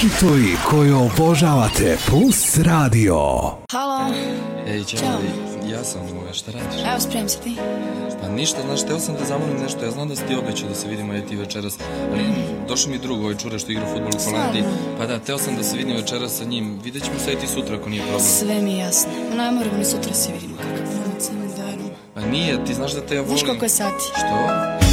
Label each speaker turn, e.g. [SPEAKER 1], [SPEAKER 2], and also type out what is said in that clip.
[SPEAKER 1] Hitovi koje obožavate plus radio.
[SPEAKER 2] Halo.
[SPEAKER 3] Ej, čao, ja sam šta radiš?
[SPEAKER 2] Evo, spremim se ti.
[SPEAKER 3] Pa ništa, znaš, teo sam da zamolim nešto, ja znam da si ti obećao da se vidimo i ti večeras, ali došao mi drug, ovaj čure što igra fudbal u Holandiji, pa da, teo sam da se vidim večeras sa njim, vidjet ćemo se i ti sutra ako nije problem.
[SPEAKER 2] Sve mi je jasno, ne moramo ni sutra se vidimo, kakav novac, ne da.
[SPEAKER 3] Pa nije, ti znaš da te ja volim.
[SPEAKER 2] Znaš koliko je sati?
[SPEAKER 3] Što?